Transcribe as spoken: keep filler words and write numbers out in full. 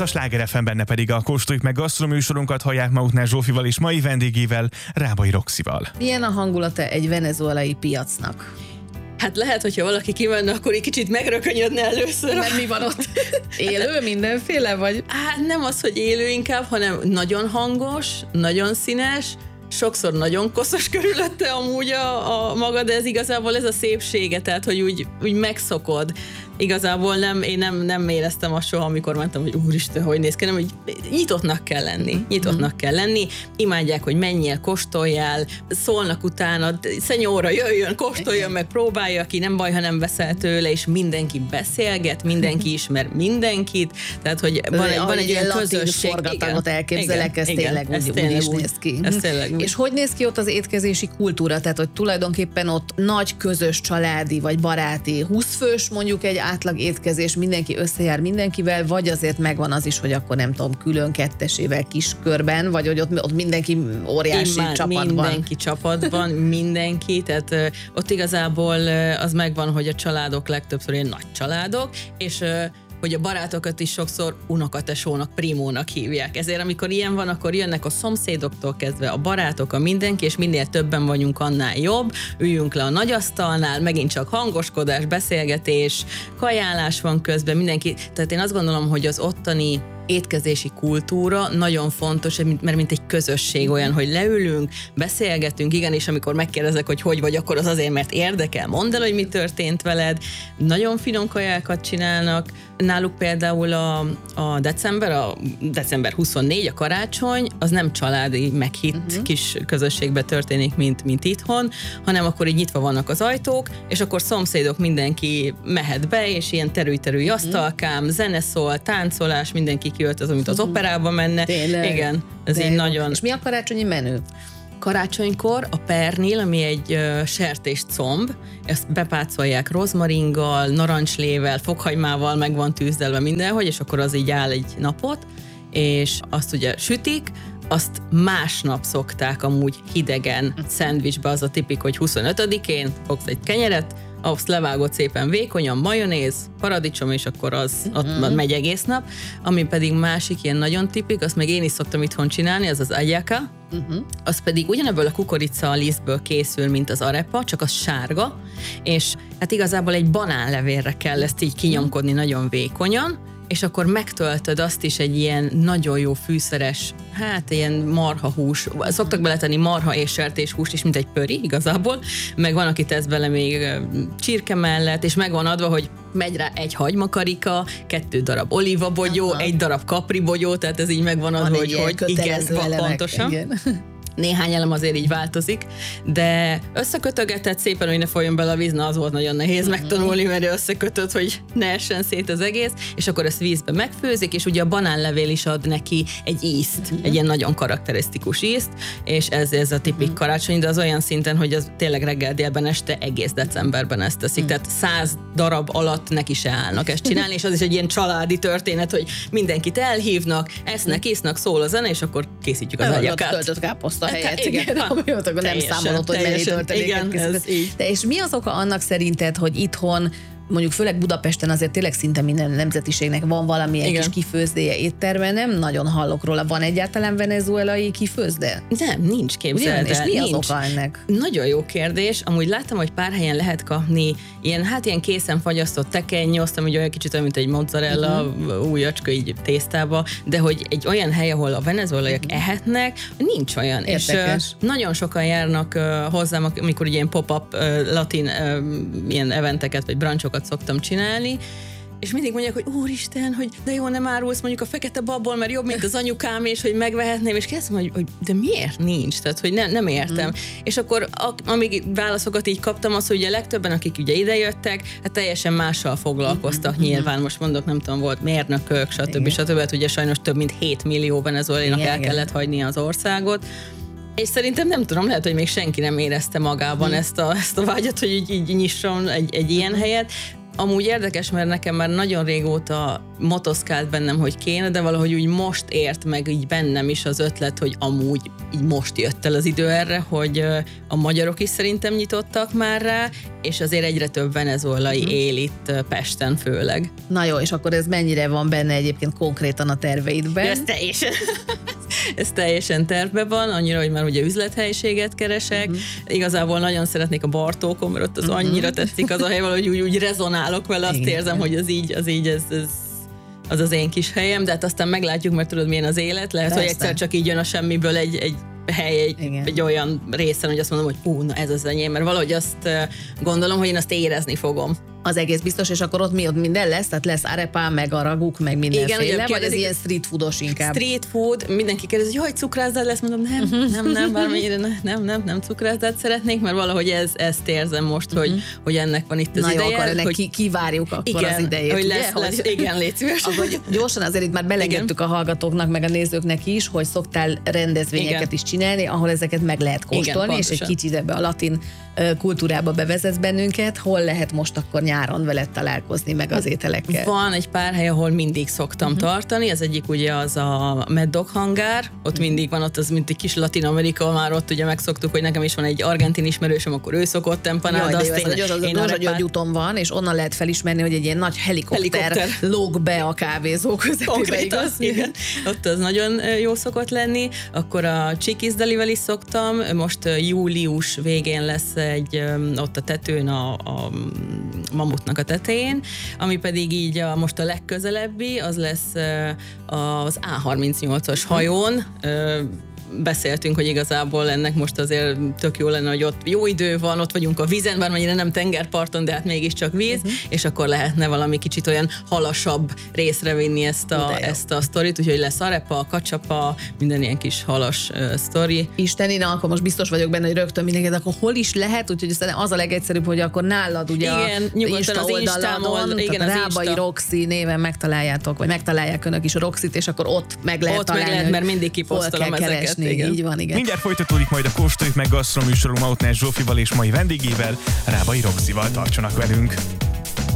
a Sláger ef em, benne pedig a Kóstoljuk meg gasztroműsorunkat hallják maguknál Zsófival és mai vendégével, Rábai Roxival. Milyen a hangulata egy venezuelai piacnak? Hát lehet, hogyha valaki kimenne, akkor egy kicsit megrökönyödne először. Mert mi van ott? Élő mindenféle, vagy? Hát nem az, hogy élő inkább, hanem nagyon hangos, nagyon színes, sokszor nagyon koszos körülötte amúgy a, a maga, de ez igazából ez a szépsége, tehát hogy úgy, úgy megszokod. Igazából nem, én nem, nem éreztem azt soha, amikor mentem, hogy úristen, hogy néz ki, nem, hogy nyitottnak kell lenni, nyitottnak kell lenni, imádják, hogy menjél, kóstoljál, szólnak utána, szenyóra jöjjön, kóstoljon meg, próbálja ki, nem baj, ha nem veszel tőle, és mindenki beszélget, minden ismer mindenkit, tehát hogy van, egy, van egy ilyen közösség. Forgatagot elképzelek, ez igen, tényleg ez úgy, tényleg úgy is úgy, néz ki. Ez tényleg és hogy néz ki ott az étkezési kultúra? Tehát, hogy tulajdonképpen ott nagy közös családi vagy baráti húszfős mondjuk egy átlag étkezés, mindenki összejár mindenkivel, vagy azért megvan az is, hogy akkor nem tudom, külön kettesével kis körben, vagy hogy ott, ott mindenki óriási Immár, csapatban. Mindenki csapatban, mindenki, tehát uh, ott igazából uh, az megvan, hogy a családok legtöbbször ilyen nagy családok, és uh, hogy a barátokat is sokszor unokatesónak, primónak hívják. Ezért amikor ilyen van, akkor jönnek a szomszédoktól kezdve a barátok, a mindenki, és minél többen vagyunk, annál jobb. Üljünk le a nagyasztalnál, megint csak hangoskodás, beszélgetés, kajálás van közben, mindenki. Tehát én azt gondolom, hogy az ottani étkezési kultúra nagyon fontos, mert mint egy közösség olyan, hogy leülünk, beszélgetünk, igen, és amikor megkérdezek, hogy hogy vagy, akkor az azért, mert érdekel, mondd el, hogy mi történt veled. Nagyon finom kajákat csinálnak. Náluk például a, a december, a december huszonnégy, a karácsony, az nem családi, meghitt uh-huh. kis közösségbe történik, mint, mint itthon, hanem akkor így nyitva vannak az ajtók, és akkor szomszédok, mindenki mehet be, és ilyen terülj-terülj uh-huh. asztalkám, zene szól, táncolás, mindenki kiöltöző, mint az operába menne. Tényleg? Igen, ez De így jó. nagyon... És mi a karácsonyi menü? Karácsonykor a pernil, ami egy uh, sertés comb, ezt bepácolják rozmaringgal, narancslével, fokhagymával, meg van tűzdelve mindenhogy, és akkor az így áll egy napot, és azt ugye sütik, azt másnap szokták amúgy hidegen szendvicsbe, az a tipik, hogy huszonötödikén fogsz egy kenyeret, azt levágod szépen vékonyan, majonéz, paradicsom, és akkor az uh-huh. ott megy egész nap. Ami pedig másik ilyen nagyon tipik, azt meg én is szoktam itthon csinálni, az az agyaka. Uh-huh. Az pedig ugyanebből a kukorica lisztből készül, mint az arepa, csak az sárga, és hát igazából egy banánlevélre kell ezt így kinyomkodni uh-huh. nagyon vékonyan, és akkor megtöltöd azt is egy ilyen nagyon jó fűszeres, hát ilyen marhahús, szoktak beletenni marha és sertéshúst is, mint egy pöri igazából, meg van, aki tesz bele még csirke mellett, és meg van adva, hogy megy rá egy hagymakarika, kettő darab olívabogyó, aha. egy darab kapribogyó, tehát ez így megvan adva, hogy, hogy igen, elemek, pontosan. Igen. Néhány elem azért így változik, de összekötögetett szépen, hogy ne folyjon bele a víz, na az volt nagyon nehéz uh-huh. megtanulni, mert összekötött, hogy ne essen szét az egész, és akkor ezt vízbe megfőzik, és ugye a banánlevél is ad neki egy ízt, uh-huh. egy ilyen nagyon karakterisztikus ízt, és ez, ez a tipik uh-huh. karácsony, de az olyan szinten, hogy az tényleg reggel, délben, este, egész decemberben ezt teszik, uh-huh. tehát száz darab alatt neki se állnak ezt csinálni, és az is egy ilyen családi történet, hogy mindenkit elhívnak, esznek, isznak, szól a zene, és akkor készítjük az agyakát. A helyet, igen, igen, ami ott akkor nem számolod, hogy mennyi tölteléket. De és mi az oka annak szerinted, hogy itthon, mondjuk főleg Budapesten azért tényleg szinte minden nemzetiségnek van valamilyen igen. kis kifőzdéje étterben, nem nagyon hallok róla. Van egyáltalán venezuelai kifőzde? Nem, nincs, képzeld el. És mi nincs. az oka ennek? Nagyon jó kérdés. Amúgy láttam, hogy pár helyen lehet kapni ilyen, hát ilyen készen fagyasztott tekennyoszt, ami olyan kicsit olyan, mint egy mozzarella uh-huh. újacska így tésztába, de hogy egy olyan hely, ahol a venezuelaiak uh-huh. ehetnek, nincs olyan. Érdekes. És uh, nagyon sokan járnak uh, hozzám, amikor ilyen pop-up uh, latin uh, ilyen eventeket vagy brancsokat szoktam csinálni, és mindig mondják, hogy úristen, hogy de jó, nem árulsz mondjuk a fekete babból, mert jobb, mint az anyukám, és hogy megvehetném, és kezdtem, hogy, hogy de miért nincs? Tehát, hogy ne, nem értem. Mm. És akkor a, amíg válaszokat így kaptam, az, hogy ugye legtöbben, akik ugye idejöttek, hát teljesen mással foglalkoztak mm-hmm. nyilván, most mondok, nem tudom, volt mérnökök, stb. stb. Hát ugye sajnos több mint hét millió venezuelainak el kellett hagyni az országot. És szerintem nem tudom, lehet, hogy még senki nem érezte magában mm. ezt, a, ezt a vágyat, hogy így, így nyisson egy, egy ilyen helyet. Amúgy érdekes, mert nekem már nagyon régóta motoszkált bennem, hogy kéne, de valahogy úgy most ért meg így bennem is az ötlet, hogy amúgy így most jött el az idő erre, hogy a magyarok is szerintem nyitottak már rá, és azért egyre több venezuelai hmm. él itt Pesten főleg. Na jó, és akkor ez mennyire van benne egyébként konkrétan a terveidben? Ja, ez teljesen, ez teljesen tervben van, annyira, hogy már ugye üzlethelyiséget keresek. Hmm. Igazából nagyon szeretnék a Bartókon, mert ott az hmm. annyira tetszik az a hely, valahogy úgy, úgy rezonálok vele, azt igen. érzem, hogy az így, az így, ez, ez az az én kis helyem, de hát aztán meglátjuk, mert tudod, milyen az élet. Lehet, persze. hogy egyszer csak így jön a semmiből egy, egy hely, egy, egy olyan részen, hogy azt mondom, hogy hú, na ez az enyém, mert valahogy azt gondolom, hogy én azt érezni fogom. Az egész biztos, és akkor ott mi ott minden lesz? Tehát lesz arepa, meg araguk, meg mindenféle, vagy ez ilyen street foodos inkább? Street food, mindenki kérdezi, hogy jaj, cukrászdád lesz, mondom, nem, nem, nem, bármennyire nem, nem, nem, nem cukrászdád szeretnék, mert valahogy ez, ezt érzem most, uh-huh. hogy, hogy ennek van itt az na ideje. Na jó, akkor hogy ki, kivárjuk akkor igen, az idejét, hogy ugye? lesz, lesz, hogy, igen, légy szíves. Ahogy gyorsan azért itt már belegettük a hallgatóknak, meg a nézőknek is, hogy szoktál rendezvényeket igen. is csinálni, ahol ezeket meg lehet kóstolni, és egy kicsit ebbe a latin kultúrába bevezetsz bennünket, hol lehet most akkor nyáron veled találkozni meg az ételekkel? Van egy pár hely, ahol mindig szoktam uh-huh. tartani, az egyik ugye az a Mad Dog hangár, ott uh-huh. mindig van, ott az mint egy kis Latin Amerika, már ott ugye megszoktuk, hogy nekem is van egy argentin ismerősöm, akkor ő szokott empanádat. Jaj, de jó, ez az, az a György úton van, és onnan lehet felismerni, hogy egy ilyen nagy helikopter, helikopter. lóg be a kávézó közepébe, igaz? Igen. Ott az nagyon jó szokott lenni. Akkor a Chickies Delivel is szoktam, most július végén lesz egy, ott a tetőn, a, a Mamutnak a tetején, ami pedig így a, most a legközelebbi, az lesz az á harmincnyolcas hajón. Beszéltünk, hogy igazából ennek most azért tök jó lenne, hogy ott jó idő van, ott vagyunk a vízen, bármennyire nem tengerparton, de hát mégiscsak víz, uh-huh. és akkor lehetne valami kicsit olyan halasabb részre vinni ezt a, ezt a sztorit, úgyhogy lesz arepa, kacsapa, minden ilyen kis halas uh, sztori. Isteni, na akkor most biztos vagyok benne, hogy rögtön mindenki, de akkor hol is lehet, úgyhogy az a legegyszerűbb, hogy akkor nálad ugye igen, a Insta oldalon, igen, a Rábai Insta. Roxy néven megtaláljátok, vagy megtalálják önök is a Roxyt, és akkor ott meg lehet ott találni, meg lehet, mert mindig kiposztolom ezeket. Igen. Így van, igen. Mindjárt folytatódik majd a Kóstoljuk meg gasztroműsorunk Mautner Zsófival és mai vendégével, Rábai Roxyval. Tartsanak velünk!